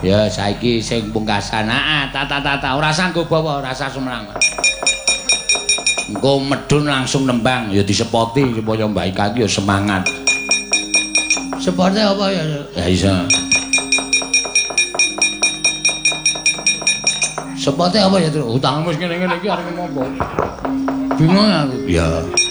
Ya saiki sing pungkasan. Ta ora sanggup bawa rasa Semarang. Engko medhun langsung nembang ya disepoti supaya Mbak Ika iki ya semangat. Sepote apa ya? Ya iso. Sepote apa ya, Tru? Utangmu wis ngene-ngene iki arep ngopo? Bingung aku. Ya.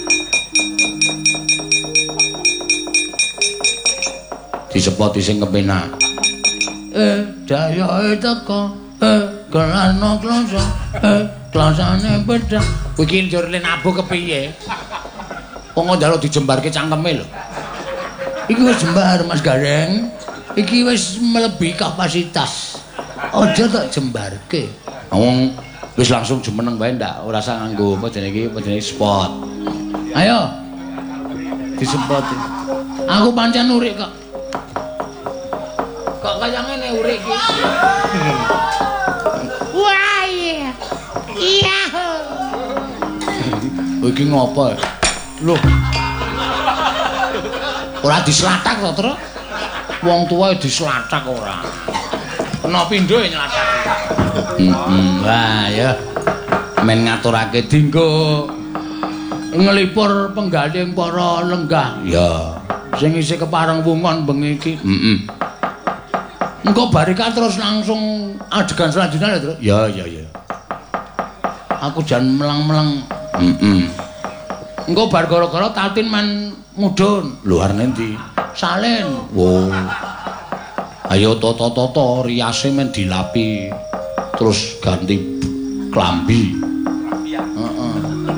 Disepoti sing kepenak. Dayoke teko. Kelano kloso. Klosane pedang. Kowe iki njur le nabuh kepiye? Wong njaluk dijembarke cangkeme lho. Iki wis jembar Mas Gareng. Iki wis melebihi kapasitas. Aja tak jembarke. Wong wis langsung jumeneng wae ndak ora usah nganggo apa jenenge spot. Ayo. Disepoti. Aku pancen urik kok. Kok kaya ngene urik iki. Wah iya. Iya. Iki ngopo? Loh. Ora dislatak to, Tru? Wong tuwa dislatak ora. Kena pindho nylatak. Wah, ya. Men ngaturake dinggo nglipur penggaling para lenggah. Ya, sing isih kepareng wungon bengi iki. Engko barika terus langsung adegan selanjutnya lho, Tru. Ya. Aku jan melang-melang. Engko bar gara-gara Tatin men mudhun. Lho arep endi? Salin. Wo. Ayo toto riase men dilapi. Terus ganti klambi. Heeh.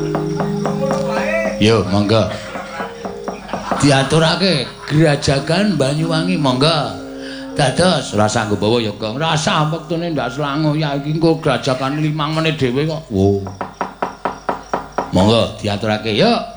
Yo, monggo. Diaturake Grajagan Banyuwangi, monggo. Dados ora sanggup bawa ya, Gong. Rasa wektune ndak selango ya iki engko grajakan 5 menit dhewe kok. Wo. Monggo diaturake, yuk.